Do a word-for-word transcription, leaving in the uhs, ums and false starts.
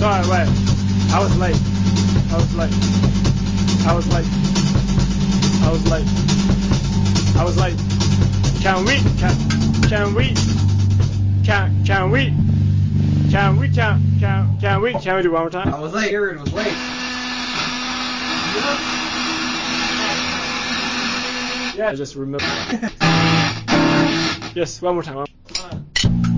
Sorry, wait. I was late. I was late. I was late. I was late. I was late. Can we? Can can we? Can can we? Can we? Can can can we? Can we do one more time? I was late. Aaron was late. Yeah, just remember. Yes, one more time.